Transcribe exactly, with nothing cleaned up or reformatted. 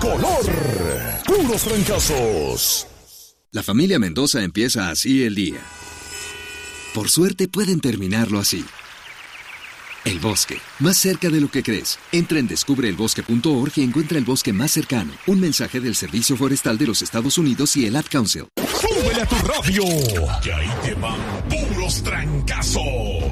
color. Puros trancazos. La familia Mendoza empieza así el día. Por suerte pueden terminarlo así. El bosque, más cerca de lo que crees. Entra en descubre el bosque punto org y encuentra el bosque más cercano. Un mensaje del Servicio Forestal de los Estados Unidos y el Ad Council. ¡Súbele a tu radio! Que ahí te van puros trancazos.